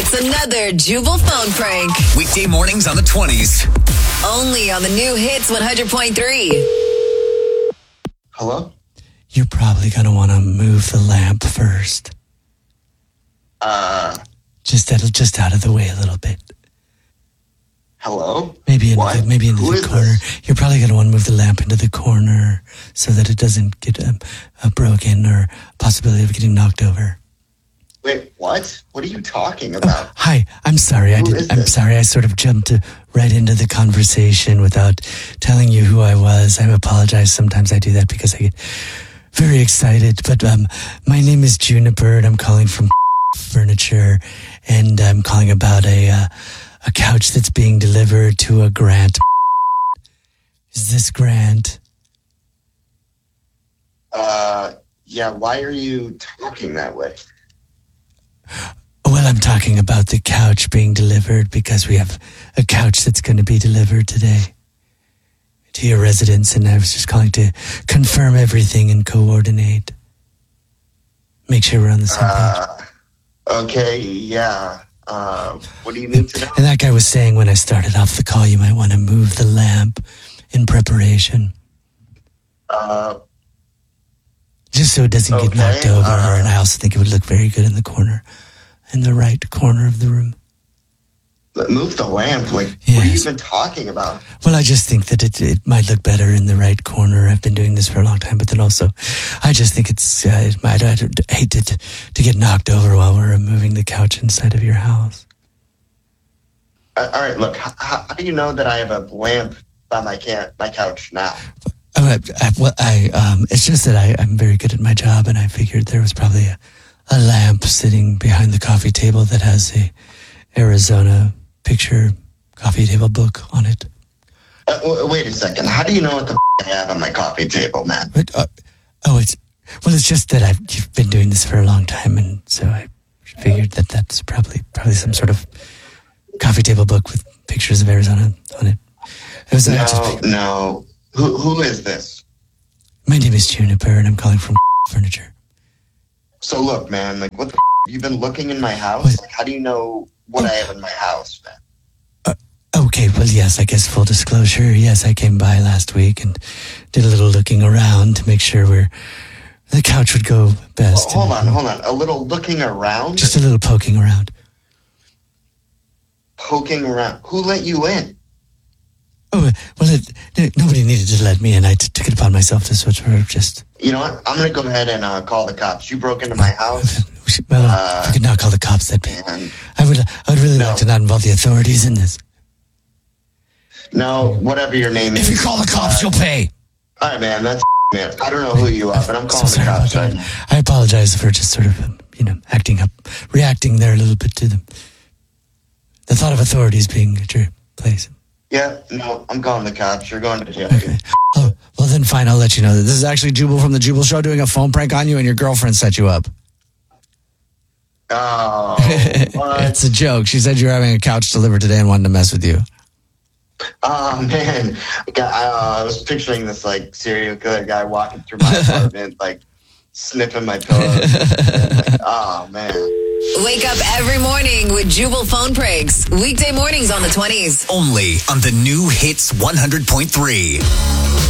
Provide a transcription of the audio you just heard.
It's another Jubal phone prank. Weekday mornings on the 20s. Only on the new Hits 100.3. Hello? You're probably going to want to move the lamp first. Just out of the way a little bit. Hello? Maybe into Who the is corner. this? You're probably going to want to move the lamp into the corner so that it doesn't get broken or possibility of getting knocked over. Wait, what? What are you talking about? Hi, I'm sorry. Who is I'm this? sorry. I sort of jumped right into the conversation without telling you who I was. I apologize. Sometimes I do that because I get very excited. But my name is Juniper, and I'm calling from Furniture, and I'm calling about a couch that's being delivered to a Grant. Is this Grant? Yeah, why are you talking that way? Well, I'm talking about the couch being delivered because we have a couch that's going to be delivered today to your residence, and I was just calling to confirm everything and coordinate. Make sure we're on the same page. Okay, yeah. What do you need to know? And that guy was saying when I started off the call, you might want to move the lamp in preparation. Just so it doesn't get Okay, knocked over, and I also think it would look very good in the corner, in the right corner of the room. Move the lamp? Like, what are you Yes. even talking about? Well, I just think that it might look better in the right corner. I've been doing this for a long time, but then also, I just think I'd hate to get knocked over while we're moving the couch inside of your house. All right, look, how do you know that I have a lamp by my couch now? It's just that I'm very good at my job, and I figured there was probably a lamp sitting behind the coffee table that has a Arizona picture coffee table book on it. Wait a second. How do you know what the I have on my coffee table, man? But it's just that you've been doing this for a long time, and so I figured that that's probably some sort of coffee table book with pictures of Arizona on it. No. Who is this? My name is Juniper, and I'm calling from Furniture. So look, man, like, what the you've been looking in my house? What? Like, how do you know what I have in my house, man? Okay, well, yes, I guess full disclosure. Yes, I came by last week and did a little looking around to make sure the couch would go best. Hold on. A little looking around? Just a little poking around. Poking around? Who let you in? Oh, well, nobody needed to let me in. I took it upon myself to sort of just... You know what? I'm going to go ahead and call the cops. You broke into my house. Well, if we could not call the cops, that'd be... And I would really like to not involve the authorities in this. no, whatever your name is. If you call the cops, you'll pay. All right, man. That's man. I don't know who you are, but I'm calling the cops right now. I apologize for just sort of, acting up, reacting there a little bit to the thought of authorities being at your place. Yeah, no, I'm calling the cops. You're going to jail. Okay. Oh, well then fine, I'll let you know that this is actually Jubal from the Jubal Show doing a phone prank on you, and your girlfriend set you up. Oh, what? It's a joke. She said you're having a couch delivered today and wanted to mess with you. Oh, man. I was picturing this, like, serial killer guy walking through my apartment, like, sniffing my pillows. Like, oh, man. Wake up every morning with Jubal phone pranks. Weekday mornings on the 20s. Only on the new Hits 100.3.